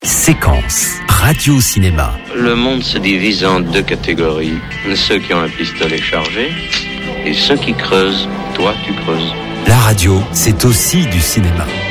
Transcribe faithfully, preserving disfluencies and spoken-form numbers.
Séquence radio-cinéma. Le monde se divise en deux catégories. Ceux qui ont un pistolet chargé et ceux qui creusent. Toi, tu creuses. La radio, c'est aussi du cinéma.